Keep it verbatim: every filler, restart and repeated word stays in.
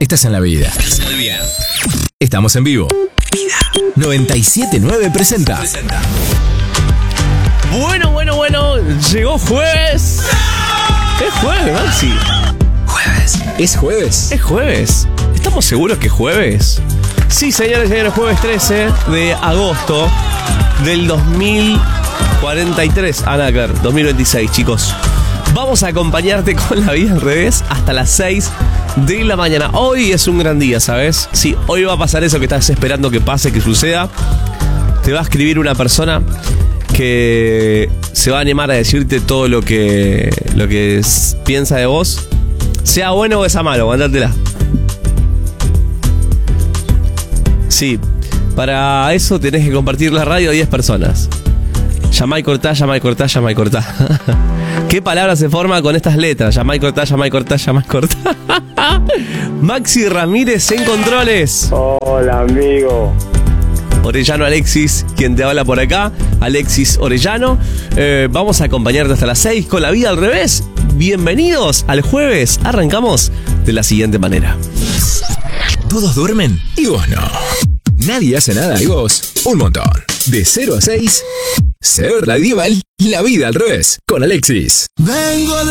estás en la vida. Estás en el bien. Estamos en vivo. Vida noventa y siete punto nueve presenta. presenta. Bueno, bueno, bueno. Llegó jueves. Es jueves, Maxi. Jueves. ¿Es jueves? Es jueves. ¿Estamos seguros que es jueves? Sí, señores y señores, jueves trece de agosto del dos mil cuarenta y tres. Anaker, dos mil veintiséis, chicos. Vamos a acompañarte con la vida al revés hasta las seis de la mañana. Hoy es un gran día, ¿sabes? Sí, hoy va a pasar eso que estás esperando que pase, que suceda. Te va a escribir una persona que se va a animar a decirte todo lo que, lo que es, piensa de vos. Sea bueno o sea malo, mandátela. Sí, para eso tenés que compartir la radio a diez personas. Llamá y cortá, llamá y cortá, llamá y cortá. ¿Qué palabra se forma con estas letras? Llamá y cortá, llamá y cortá, llamá y cortá. Maxi Ramírez en controles. Hola, amigo. Orellano Alexis, quien te habla por acá. Alexis Orellano. Eh, vamos a acompañarte hasta las seis con la vida al revés. Bienvenidos al jueves. Arrancamos de la siguiente manera. Todos duermen y vos no. Nadie hace nada y vos un montón. De cero a seis, Ser Radieval, la vida al revés, con Alexis. Vengo de